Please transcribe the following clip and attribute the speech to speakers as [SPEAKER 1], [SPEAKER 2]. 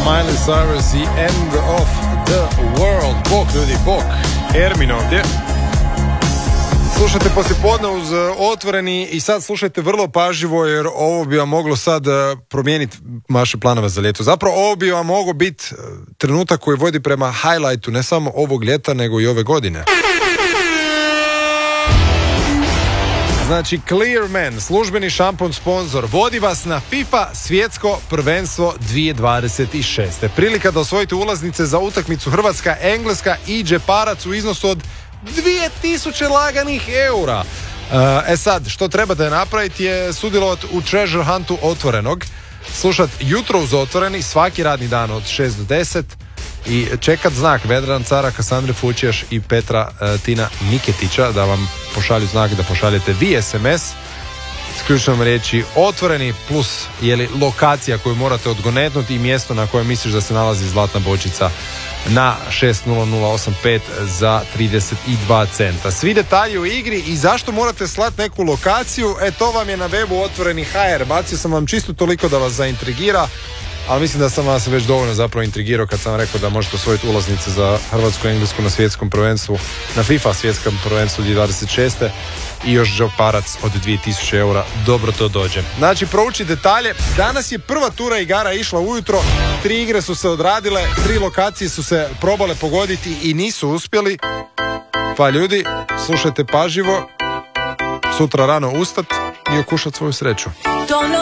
[SPEAKER 1] Miley Cyrus i End of the World. Bok, ljudi, bok. Ermin ovdje. Slušajte poslijepodne uz Otvoreni i sad slušajte vrlo pažljivo jer ovo bi vam moglo sad promijeniti vaše planove za ljeto. Zapravo ovo bi vam mogao biti trenutak koji vodi prema highlightu ne samo ovog ljeta nego i ove godine. Znači Clearman, službeni šampon sponsor, vodi vas na FIFA svjetsko prvenstvo 2026. Prilika da osvojite ulaznice za utakmicu Hrvatska-Engleska i džeparac u iznosu od 2000 laganih eura. Sad, što trebate napraviti je sudjelovati u treasure huntu Otvorenog, slušat jutro uz Otvoreni svaki radni dan od 6 do 10 i čekat znak Vedran Cara, Sandre Fučjaš i Petra Tina Niketića da vam pošalju znak da pošaljete vi SMS s ključnom riječi Otvoreni plus lokacija koju morate odgonetnuti i mjesto na kojem misliš da se nalazi zlatna bočica na 60085 za 32 centa. Svi detalji u igri i zašto morate slati neku lokaciju, to vam je na webu Otvoreni.hr. Bacio sam vam čisto toliko da vas zaintrigira, ali mislim da sam vas već dovoljno zapravo intrigirao kad sam rekao da možete osvojiti ulaznice za Hrvatsku i Englesku na svjetskom prvenstvu, na FIFA svjetskom prvenstvu 2026. i još džeparac od 2000 eura. Dobro to dođe. Znači, prouči detalje. Danas je prva tura igara išla ujutro, 3 igre su se odradile, 3 lokacije su se probale pogoditi i nisu uspjeli. Pa ljudi, slušajte pažljivo, sutra rano ustat i okušat svoju sreću.